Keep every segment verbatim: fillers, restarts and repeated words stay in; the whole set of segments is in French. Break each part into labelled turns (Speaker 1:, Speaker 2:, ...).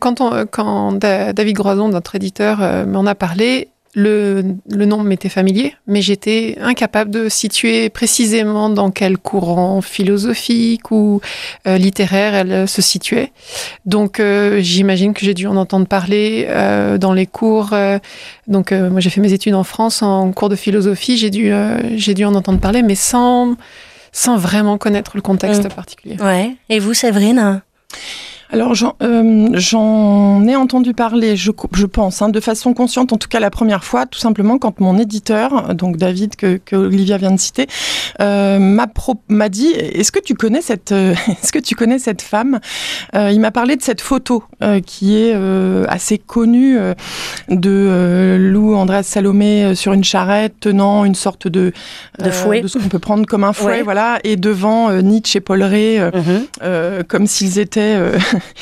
Speaker 1: quand, on, quand da- David Groison, notre éditeur, euh, m'en a parlé, le, le nom m'était familier, mais j'étais incapable de situer précisément dans quel courant philosophique ou euh, littéraire elle se situait. Donc, euh, j'imagine que j'ai dû en entendre parler euh, dans les cours. Euh, donc, euh, moi, j'ai fait mes études en France en cours de philosophie. J'ai dû, euh, j'ai dû en entendre parler, mais sans, sans vraiment connaître le contexte mmh. particulier.
Speaker 2: Ouais. Et vous, Séverine ?
Speaker 3: Alors, j'en, euh, j'en ai entendu parler, je, je pense, hein, de façon consciente, en tout cas la première fois, tout simplement quand mon éditeur, donc David, que, que Olivia vient de citer, euh, m'a, pro, m'a dit, est-ce que tu connais cette, euh, est-ce que tu connais cette femme ? euh, Il m'a parlé de cette photo euh, qui est euh, assez connue euh, de euh, Lou Andréas Salomé euh, sur une charrette tenant une sorte de,
Speaker 2: de fouet,
Speaker 3: euh, de ce qu'on peut prendre comme un fouet,
Speaker 2: ouais. Voilà,
Speaker 3: et devant euh, Nietzsche et Paul Rée, euh, mm-hmm. euh, comme s'ils étaient euh,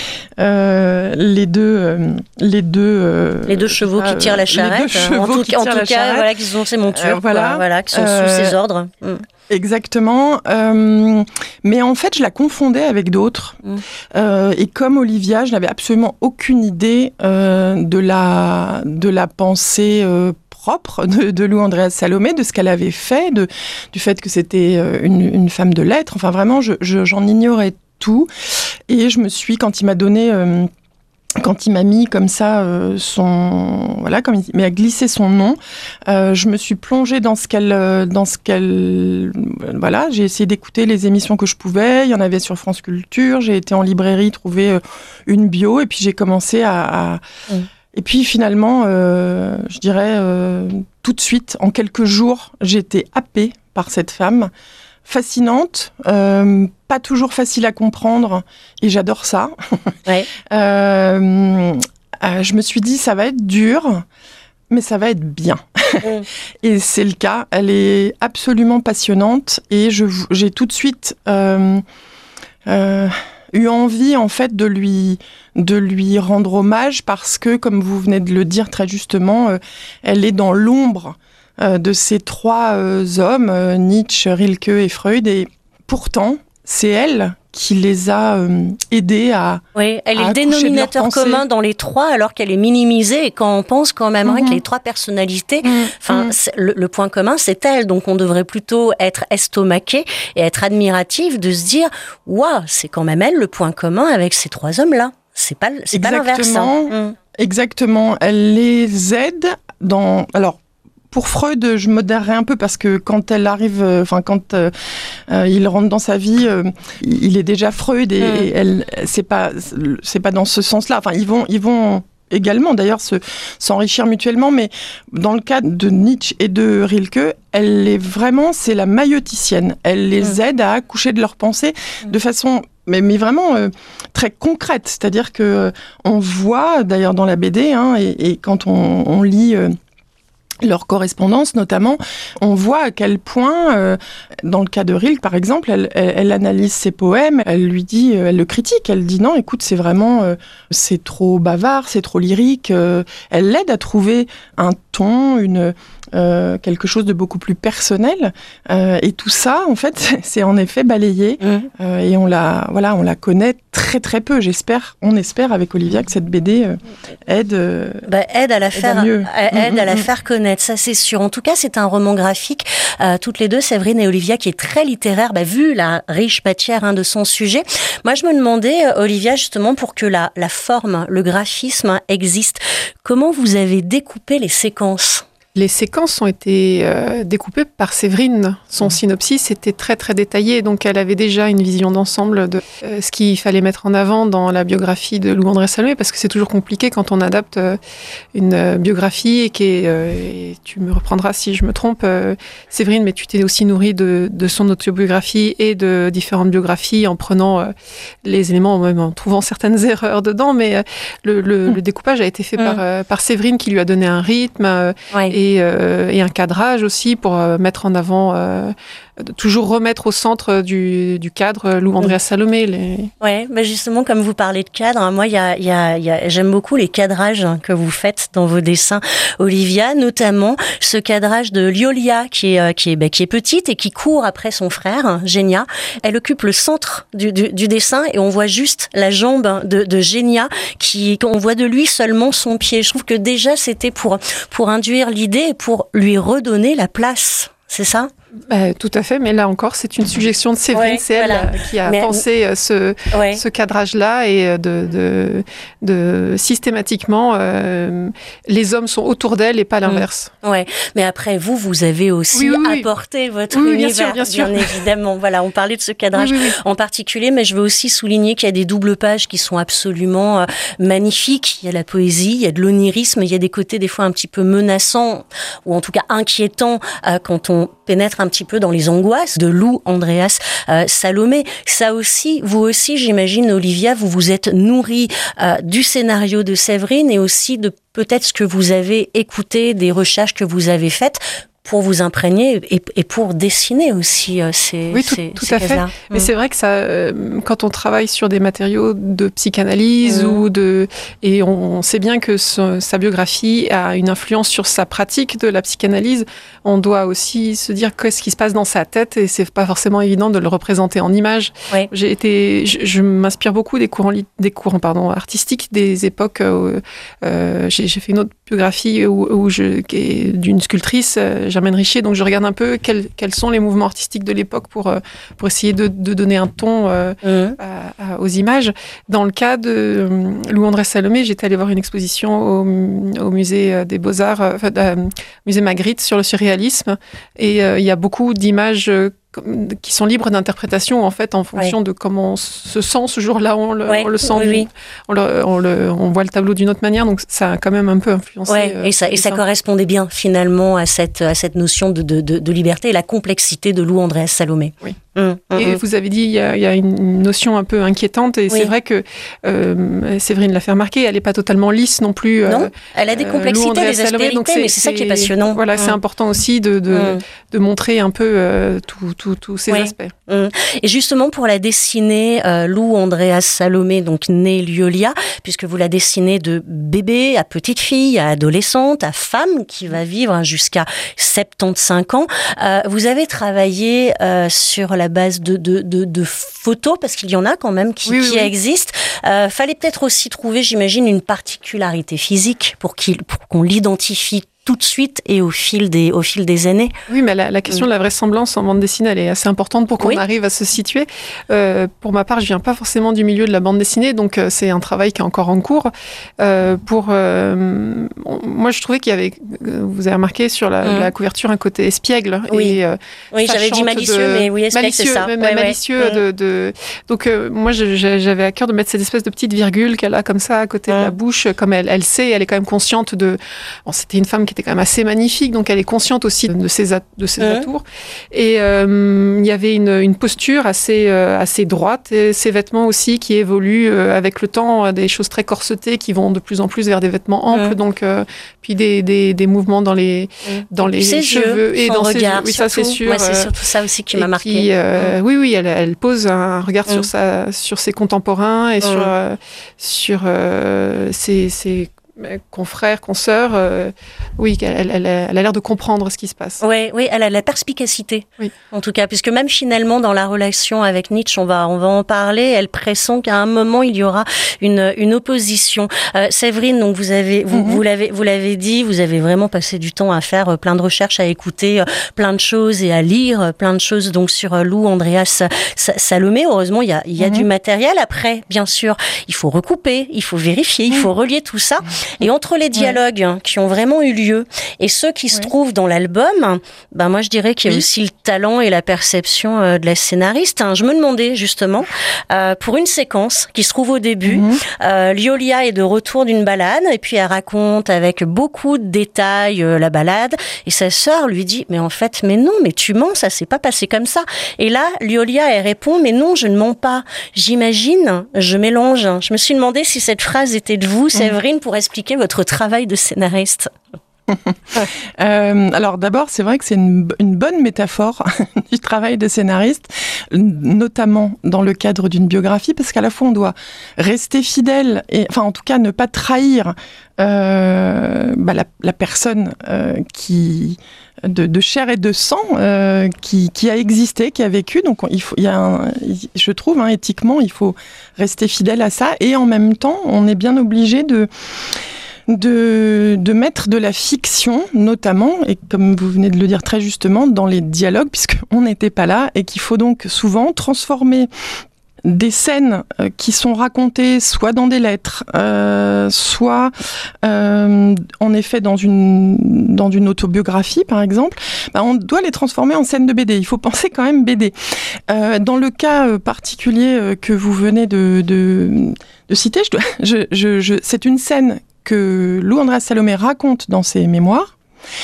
Speaker 3: Euh, les deux, euh, les deux, euh,
Speaker 2: les deux chevaux
Speaker 3: euh,
Speaker 2: qui tirent la charrette.
Speaker 3: Les deux chevaux
Speaker 2: en tout,
Speaker 3: qui
Speaker 2: en
Speaker 3: tirent
Speaker 2: tout
Speaker 3: la
Speaker 2: cas,
Speaker 3: charrette.
Speaker 2: voilà, qui sont ces montures,
Speaker 3: euh, voilà,
Speaker 2: quoi, voilà, qui sont
Speaker 3: euh,
Speaker 2: sous ses ordres. Mm.
Speaker 3: Exactement. Euh, mais en fait, je la confondais avec d'autres. Mm. Euh, et comme Olivia, je n'avais absolument aucune idée euh, de la de la pensée. Euh, propre de, de Lou Andréas Salomé, de ce qu'elle avait fait, de, du fait que c'était une, une femme de lettres. Enfin, vraiment, je, je, j'en ignorais tout. Et je me suis, quand il m'a donné... Euh, quand il m'a mis comme ça euh, son... Voilà, comme il m'a glissé son nom, euh, je me suis plongée dans ce qu'elle... Dans ce qu'elle voilà, j'ai essayé d'écouter les émissions que je pouvais. Il y en avait sur France Culture. J'ai été en librairie trouver euh, une bio. Et puis, j'ai commencé à... à... Mmh. Et puis finalement, euh, je dirais euh, tout de suite, en quelques jours, j'ai été happée par cette femme, fascinante, euh, pas toujours facile à comprendre, et j'adore ça.
Speaker 2: Ouais.
Speaker 3: euh, euh, je me suis dit, ça va être dur, mais ça va être bien. Mm. Et c'est le cas, elle est absolument passionnante, et je, j'ai tout de suite... Euh, euh, eu envie en fait de lui de lui rendre hommage parce que, comme vous venez de le dire très justement, euh, elle est dans l'ombre euh, de ces trois euh, hommes, euh, Nietzsche, Rilke et Freud, et pourtant c'est elle qui les a euh, aidés à
Speaker 2: Oui, elle
Speaker 3: à
Speaker 2: est le dénominateur commun dans les trois, alors qu'elle est minimisée. Et quand on pense quand même mm-hmm. hein, que les trois personnalités, enfin, mm-hmm. le, le point commun, c'est elle. Donc, on devrait plutôt être estomaqué et être admiratif de se dire, waouh, c'est quand même elle le point commun avec ces trois hommes-là. C'est pas, c'est pas l'inverse. Hein.
Speaker 3: Exactement. Elle les aide dans. Alors. Pour Freud, je modérerais un peu parce que quand elle arrive, enfin euh, quand euh, euh, il rentre dans sa vie, euh, il est déjà Freud et, mmh. et elle, c'est pas, c'est pas dans ce sens-là. Enfin, ils vont, ils vont également d'ailleurs se, s'enrichir mutuellement, mais dans le cas de Nietzsche et de Rilke, elle est vraiment, c'est la mailloticienne. Elle les mmh. aide à accoucher de leurs pensées mmh. de façon mais, mais vraiment euh, très concrète. C'est-à-dire que euh, on voit d'ailleurs dans la B D, hein, et, et quand on, on lit euh, leur correspondance, notamment, on voit à quel point, euh, dans le cas de Rilke, par exemple, elle, elle, elle analyse ses poèmes, elle lui dit, elle le critique, elle dit non, écoute, c'est vraiment, euh, c'est trop bavard, c'est trop lyrique. Euh, elle l'aide à trouver un ton, une, euh, quelque chose de beaucoup plus personnel. Euh, et tout ça, en fait, c'est en effet balayé. Mmh. Euh, et on la, voilà, on la connaît très très peu. J'espère, on espère avec Olivia que cette B D euh, aide, euh,
Speaker 2: bah, aide à la
Speaker 3: aide
Speaker 2: faire,
Speaker 3: à mieux.
Speaker 2: aide
Speaker 3: mmh,
Speaker 2: à la
Speaker 3: mmh.
Speaker 2: faire connaître. Ça, c'est sûr. En tout cas, c'est un roman graphique. Euh, toutes les deux, Séverine et Olivia, qui est très littéraire, bah, vu la riche matière hein, de son sujet. Moi, je me demandais, Olivia, justement, pour que la, la forme, le graphisme hein, existe, comment vous avez découpé les séquences ?
Speaker 1: Les séquences ont été euh, découpées par Séverine. Son synopsis était très très détaillé, donc elle avait déjà une vision d'ensemble de euh, ce qu'il fallait mettre en avant dans la biographie de Lou Andréas Salomé, parce que c'est toujours compliqué quand on adapte euh, une euh, biographie et, qui est, euh, et tu me reprendras si je me trompe, euh, Séverine, mais tu t'es aussi nourrie de, de son autobiographie et de différentes biographies en prenant euh, les éléments, même en trouvant certaines erreurs dedans, mais euh, le, le, mmh. le découpage a été fait mmh. par, euh, par Séverine qui lui a donné un rythme euh,
Speaker 2: ouais.
Speaker 1: et Et, euh, et un cadrage aussi pour euh, mettre en avant euh, de toujours remettre au centre du, du cadre Lou Andréas Salomé. Les...
Speaker 2: Ouais, bah justement, comme vous parlez de cadre, hein, moi, il y a, y a, y a, j'aime beaucoup les cadrages que vous faites dans vos dessins, Olivia, notamment ce cadrage de Lyolia, qui est, qui est, bah, qui est petite et qui court après son frère, Genia. Elle occupe le centre du, du, du dessin et on voit juste la jambe de, de Genia, qui, on voit de lui seulement son pied. Je trouve que déjà, c'était pour, pour induire l'idée et pour lui redonner la place. C'est ça ?
Speaker 1: Bah, tout à fait, mais là encore, c'est une suggestion de Séverine, ouais, c'est elle voilà. qui a mais, pensé ce, ouais. ce cadrage-là et de, de, de systématiquement, euh, les hommes sont autour d'elle et pas l'inverse.
Speaker 2: Mmh. Ouais, mais après vous, vous avez aussi oui, oui, apporté oui. votre
Speaker 1: oui,
Speaker 2: univers,
Speaker 1: bien sûr, bien sûr.
Speaker 2: bien évidemment. Voilà, on parlait de ce cadrage oui, oui, oui. en particulier, mais je veux aussi souligner qu'il y a des doubles pages qui sont absolument euh, magnifiques. Il y a la poésie, il y a de l'onirisme, il y a des côtés des fois un petit peu menaçants ou en tout cas inquiétants euh, quand on pénètre un petit peu dans les angoisses de Lou Andréas euh, Salomé. Ça aussi, vous aussi, j'imagine, Olivia, vous vous êtes nourrie euh, du scénario de Séverine et aussi de peut-être ce que vous avez écouté, des recherches que vous avez faites pour vous imprégner et, et pour dessiner aussi euh, ces
Speaker 1: Oui, tout,
Speaker 2: ces,
Speaker 1: tout
Speaker 2: ces
Speaker 1: à fait.
Speaker 2: là.
Speaker 1: Mais mmh. c'est vrai que ça, euh, quand on travaille sur des matériaux de psychanalyse mmh. ou de, et on, on sait bien que ce, sa biographie a une influence sur sa pratique de la psychanalyse, on doit aussi se dire qu'est-ce qui se passe dans sa tête et c'est pas forcément évident de le représenter en images.
Speaker 2: Oui.
Speaker 1: J'ai été, je, je m'inspire beaucoup des courants, des courants pardon, artistiques des époques. Où, euh, j'ai, j'ai fait une autre biographie où, où je, qui est d'une sculptrice. Euh, Germaine Richier, donc je regarde un peu quels, quels sont les mouvements artistiques de l'époque pour, pour essayer de, de donner un ton euh, mmh. à, à, aux images. Dans le cas de euh, Lou Andréas Salomé, j'étais allée voir une exposition au, au musée des Beaux-Arts, euh, enfin, euh, musée Magritte sur le surréalisme, et euh, il y a beaucoup d'images euh, qui sont libres d'interprétation en fait en fonction oui. de comment on se sent ce jour-là, on le, oui. on le sent, oui, oui. On, le, on, le, on voit le tableau d'une autre manière, donc ça a quand même un peu influencé.
Speaker 2: Ouais, euh, et ça, et ça correspondait bien finalement à cette, à cette notion de, de, de, de liberté et la complexité de Lou Andréas Salomé.
Speaker 1: Oui. Mmh, mmh. Et vous avez dit il y, a, il y a une notion un peu inquiétante et oui. c'est vrai que euh, Séverine l'a fait remarquer, elle n'est pas totalement lisse non plus.
Speaker 2: Non,
Speaker 1: euh,
Speaker 2: elle a des complexités, des aspérités, donc c'est, mais c'est ça qui est passionnant.
Speaker 1: Voilà, mmh. c'est important aussi de, de, mmh. de montrer un peu euh, tous ces
Speaker 2: oui.
Speaker 1: aspects.
Speaker 2: Mmh. Et justement pour la dessiner, euh, Lou Andréas Salomé, donc née Lyolia, puisque vous la dessinez de bébé à petite fille, à adolescente, à femme qui va vivre jusqu'à soixante-quinze ans, euh, vous avez travaillé euh, sur la base de, de, de, de photos, parce qu'il y en a quand même qui, oui, qui oui. existent. Euh, fallait peut-être aussi trouver, j'imagine, une particularité physique pour, qu'il, pour qu'on l'identifie tout de suite et au fil des, au fil des années.
Speaker 1: Oui, mais la, la question de la vraisemblance en bande dessinée, elle est assez importante pour qu'on oui. arrive à se situer. Euh, pour ma part, je viens pas forcément du milieu de la bande dessinée, donc euh, c'est un travail qui est encore en cours. Euh, pour, euh, on, moi, je trouvais qu'il y avait, vous avez remarqué sur la, mmh. la couverture, un côté espiègle.
Speaker 2: Oui,
Speaker 1: et, euh,
Speaker 2: oui j'avais dit malicieux, de, mais oui, espiègle, c'est ça.
Speaker 1: Même
Speaker 2: ouais,
Speaker 1: malicieux.
Speaker 2: Ouais.
Speaker 1: De, de, donc, euh, moi, je, j'avais à cœur de mettre cette espèce de petite virgule qu'elle a comme ça à côté mmh. de la bouche, comme elle, elle sait, elle est quand même consciente de... Bon, c'était une femme qui était quand même assez magnifique, donc elle est consciente aussi de ses, at- de ses mmh. atours. Et euh, il y avait une, une posture assez, euh, assez droite, et ses vêtements aussi qui évoluent euh, avec le temps, des choses très corsetées qui vont de plus en plus vers des vêtements amples, mmh. donc euh, puis des, des, des mouvements dans les, mmh. dans les
Speaker 2: ses
Speaker 1: cheveux
Speaker 2: yeux,
Speaker 1: et dans
Speaker 2: regard,
Speaker 1: ses yeux. Oui, ça c'est sûr.
Speaker 2: Ouais, c'est surtout ça aussi qui m'a marqué.
Speaker 1: Puis, euh, mmh. Oui, oui, elle, elle pose un regard mmh. sur, sa, sur ses contemporains et mmh. sur, euh, sur euh, ses, ses confrères, consoeurs, euh, oui, elle, elle, elle a l'air de comprendre ce qui se passe.
Speaker 2: Oui, oui, elle a la perspicacité,
Speaker 1: oui.
Speaker 2: en tout cas, puisque même finalement dans la relation avec Nietzsche, on va, on va en parler, elle pressent qu'à un moment il y aura une, une opposition. Euh, Séverine, donc vous avez, vous, mm-hmm. vous l'avez, vous l'avez dit, vous avez vraiment passé du temps à faire plein de recherches, à écouter plein de choses et à lire plein de choses donc sur Lou Andréas Salomé. Heureusement, il y a, il y a mm-hmm. du matériel. Après, bien sûr, il faut recouper, il faut vérifier, il faut relier tout ça. Et entre les dialogues ouais. qui ont vraiment eu lieu et ceux qui ouais. se trouvent dans l'album, ben moi je dirais qu'il y a oui. aussi le talent et la perception euh, de la scénariste. Hein. Je me demandais justement, euh, pour une séquence qui se trouve au début, mm-hmm. euh, Lyolia est de retour d'une balade et puis elle raconte avec beaucoup de détails euh, la balade et sa sœur lui dit « mais en fait, mais non, mais tu mens, ça s'est pas passé comme ça ». Et là, Lyolia, elle répond « mais non, je ne mens pas, j'imagine, je mélange ». Je me suis demandé si cette phrase était de vous, Séverine, pour expliquer votre travail de scénariste.
Speaker 3: euh, Alors d'abord, c'est vrai que c'est une, une bonne métaphore du travail de scénariste, notamment dans le cadre d'une biographie, parce qu'à la fois on doit rester fidèle, et enfin en tout cas ne pas trahir euh, bah, la, la personne euh, qui de, de chair et de sang euh, qui, qui a existé, qui a vécu. Donc il faut, il y a un, je trouve hein, éthiquement, il faut rester fidèle à ça, et en même temps, on est bien obligé de De, de mettre de la fiction, notamment, et comme vous venez de le dire très justement, dans les dialogues, puisqu'on n'était pas là, et qu'il faut donc souvent transformer des scènes qui sont racontées soit dans des lettres, euh, soit euh, en effet dans une, dans une autobiographie, par exemple, bah, on doit les transformer en scènes de B D. Il faut penser quand même B D. Euh, dans le cas particulier que vous venez de, de, de citer, je dois, je, je, je, c'est une scène que Lou Andréas Salomé raconte dans ses mémoires.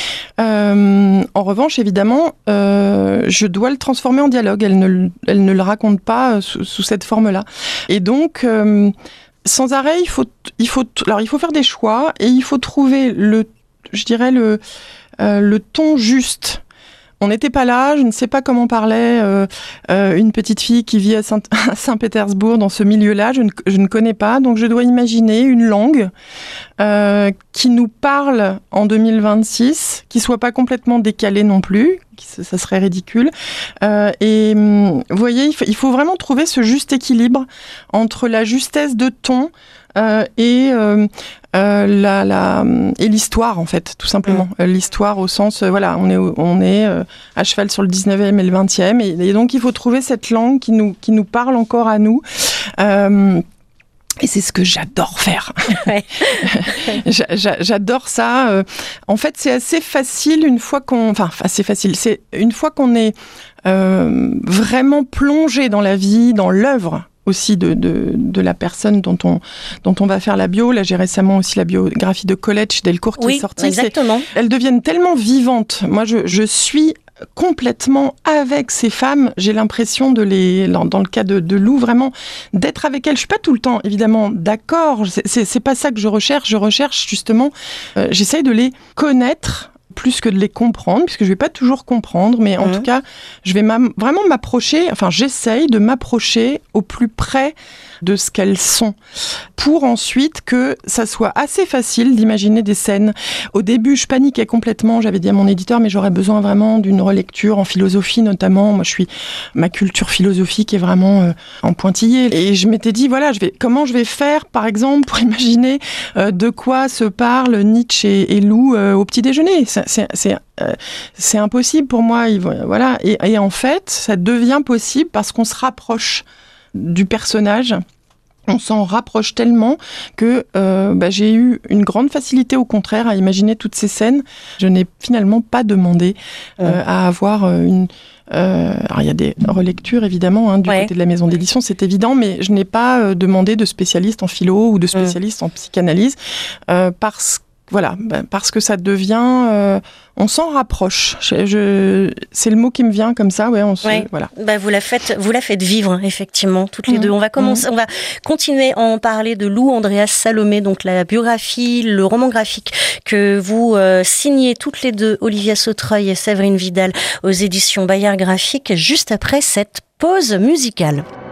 Speaker 3: Euh, en revanche, évidemment, euh, je dois le transformer en dialogue. Elle ne, elle ne le raconte pas sous, sous cette forme-là. Et donc, euh, sans arrêt, il faut, il faut, alors il faut faire des choix et il faut trouver le, je dirais le, euh, le ton juste. On n'était pas là, je ne sais pas comment parlait euh, euh, une petite fille qui vit à, Saint- à Saint-Pétersbourg dans ce milieu-là, je ne, je ne connais pas, donc je dois imaginer une langue euh, qui nous parle en deux mille vingt-six, qui soit pas complètement décalée non plus, qui, ça serait ridicule. Euh, et vous voyez, il faut, il faut vraiment trouver ce juste équilibre entre la justesse de ton Euh, et euh, euh, la, la et l'histoire en fait, tout simplement. Mmh. L'histoire au sens, euh, voilà, on est on est euh, à cheval sur le dix-neuvième et le vingtième, et, et donc il faut trouver cette langue qui nous qui nous parle encore à nous. Euh, Et c'est ce que j'adore faire. Ouais. J'adore ça. En fait, c'est assez facile une fois qu'on... Enfin, assez facile. C'est une fois qu'on est euh, vraiment plongé dans la vie, dans l'œuvre aussi de, de, de la personne dont on, dont on va faire la bio. Là, j'ai récemment aussi la biographie de Colette chez Delcourt qui
Speaker 2: oui,
Speaker 3: est sortie.
Speaker 2: Exactement.
Speaker 3: C'est, elles deviennent tellement vivantes. Moi, je, je suis... complètement avec ces femmes, j'ai l'impression de les, dans, dans le cas de, de Lou, vraiment d'être avec elles. Je suis pas tout le temps évidemment d'accord, c'est, c'est, c'est pas ça que je recherche, je recherche justement, euh, j'essaye de les connaître plus que de les comprendre, puisque je vais pas toujours comprendre, mais en mmh. tout cas, je vais m'am- vraiment m'approcher, enfin j'essaye de m'approcher au plus près de ce qu'elles sont, pour ensuite que ça soit assez facile d'imaginer des scènes. Au début, je paniquais complètement, j'avais dit à mon éditeur, mais j'aurais besoin vraiment d'une relecture en philosophie notamment. Moi, je suis, ma culture philosophique est vraiment euh, en pointillé. Et je m'étais dit, voilà, je vais, comment je vais faire, par exemple, pour imaginer euh, de quoi se parlent Nietzsche et, et Lou euh, au petit déjeuner. C'est, c'est, c'est, euh, c'est impossible pour moi. Voilà. Et, et en fait, ça devient possible parce qu'on se rapproche du personnage. On s'en rapproche tellement que euh, bah, j'ai eu une grande facilité, au contraire, à imaginer toutes ces scènes. Je n'ai finalement pas demandé euh, ouais. à avoir une... Euh, alors, il y a des relectures, évidemment, hein, du ouais. côté de la maison d'édition, c'est évident, mais je n'ai pas euh, demandé de spécialiste en philo ou de spécialiste ouais. en psychanalyse, euh, parce que Voilà, ben parce que ça devient, euh, on s'en rapproche. Je, je, c'est le mot qui me vient comme ça, ouais. On se,
Speaker 2: ouais.
Speaker 3: voilà.
Speaker 2: Ben vous la faites, vous la faites vivre effectivement toutes les mmh. deux. On va commencer, mmh. on va continuer à en parler de Lou Andréas Salomé, donc la biographie, le roman graphique que vous euh, signez toutes les deux, Olivia Sautreuil et Séverine Vidal, aux éditions Bayard Graphique, juste après cette pause musicale.